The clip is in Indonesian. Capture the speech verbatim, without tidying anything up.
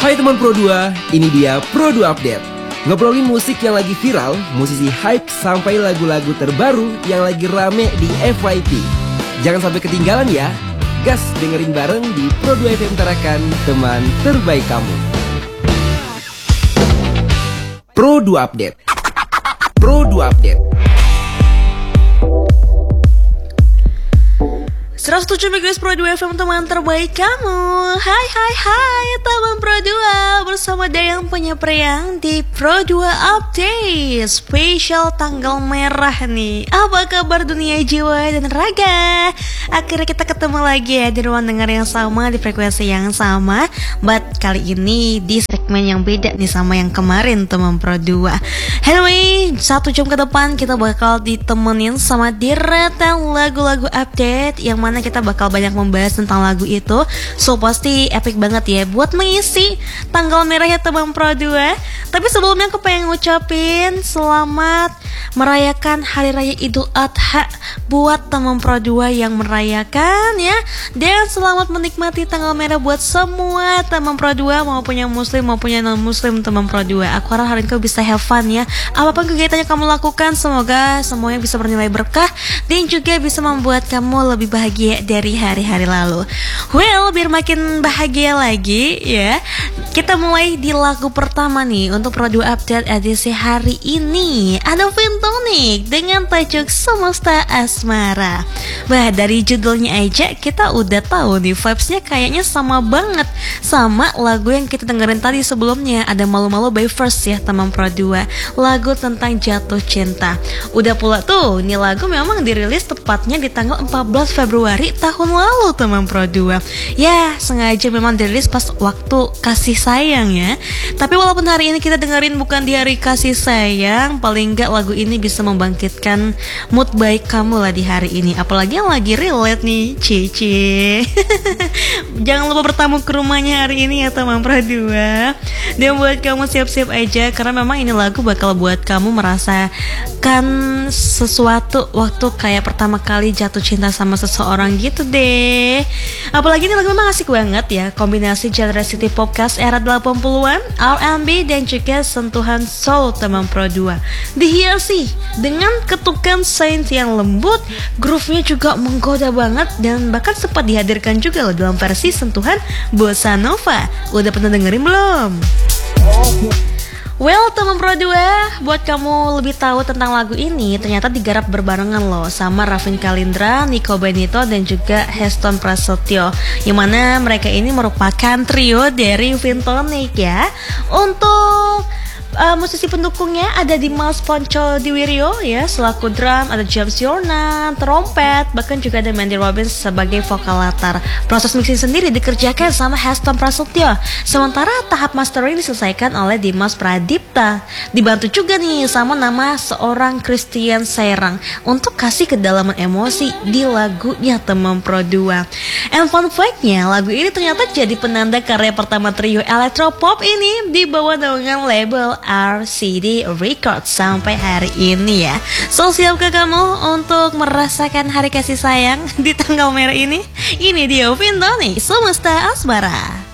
Hai teman Pro dua, ini dia Pro dua Update. Ngobrolin musik yang lagi viral, musisi hype sampai lagu-lagu terbaru yang lagi rame di F Y P. Jangan sampai ketinggalan ya. Gas dengerin bareng di Pro dua F M Tarakan, teman terbaik kamu. Pro dua Update. Pro dua Update. seratus tujuh Megahertz Pro dua F M, teman terbaik kamu. Hai hai hai teman Pro dua, bersama Dayang Penyepriang di Pro dua Update spesial tanggal merah nih. Apa kabar dunia jiwa dan raga? Akhirnya kita ketemu lagi ya di ruang dengar yang sama, di frekuensi yang sama. But kali ini di segmen yang beda nih sama yang kemarin teman Pro dua. Anyway, satu jam ke depan kita bakal ditemenin sama deretan lagu-lagu update, yang mana kita bakal banyak membahas tentang lagu itu. So pasti epic banget ya buat mengisi tanggal merahnya teman Pro dua. Tapi sebelumnya aku pengen ngucapin selamat merayakan Hari Raya Idul Adha buat teman Pro dua yang merayakan ya. Dan selamat menikmati tanggal merah buat semua teman Pro dua, maupun yang muslim maupun yang non muslim teman Pro dua. Aku harap hari ini kau bisa have fun ya. Apapun kegiatan yang kamu lakukan, semoga semuanya bisa bernilai berkah dan juga bisa membuat kamu lebih bahagia dari hari-hari lalu. Well, biar makin bahagia lagi ya, kita mulai di lagu pertama nih untuk Pro dua Update edisi hari ini. Ada Fintonic dengan tajuk Semesta Asmara. Bah, dari judulnya aja kita udah tahu nih vibes-nya kayaknya sama banget sama lagu yang kita dengerin tadi sebelumnya. Ada Malu-Malu by First ya teman Pro dua, lagu tentang jatuh cinta. Udah pula tuh, ini lagu memang dirilis tepatnya di tanggal empat belas Februari tahun lalu teman Pro dua. Ya, sengaja memang dirilis pas waktu kasih sayang ya. Tapi walaupun hari ini kita dengerin bukan di hari kasih sayang, paling enggak lagu ini bisa membangkitkan mood baik kamu lah di hari ini. Apalagi yang lagi relate nih, Cici. Jangan lupa bertamu ke rumahnya hari ini ya teman Pro dua. Dan buat kamu siap-siap aja, karena memang ini lagu bakal buat kamu merasakan sesuatu waktu kayak pertama kali jatuh cinta sama seseorang gitu deh. Apalagi ini lagu memang asik banget ya, kombinasi genre city pop khas era delapan puluhan, R and B dan juga sentuhan soul teman Pro dua. Dihiasi dengan ketukan synth yang lembut, groove-nya juga menggoda banget, dan bahkan sempat dihadirkan juga loh dalam versi sentuhan bossa nova. Udah pernah dengerin belum? Well teman Pro dua, buat kamu lebih tahu tentang lagu ini, ternyata digarap berbarengan loh sama Raffin Kalindra, Nico Benito dan juga Heston Prasetyo, yang mana mereka ini merupakan trio dari Fintonic ya. Untuk Uh, musisi pendukungnya ada Dimas Ponco Diwirio ya selaku drum, ada James Yornan trompet, bahkan juga ada Mandy Robbins sebagai vokal latar. Proses mixing sendiri dikerjakan sama Heston Prasetyo, sementara tahap mastering diselesaikan oleh Dimas Pradipta, dibantu juga nih sama nama seorang Christian Serang untuk kasih kedalaman emosi di lagunya teman Pro dua. And fun fact-nya, lagu ini ternyata jadi penanda karya pertama trio electropop ini di bawah naungan label R C D Records sampai hari ini ya. So, siapkah kamu untuk merasakan hari kasih sayang di tanggal merah ini? Ini dia Fintonic, Semesta Asmara.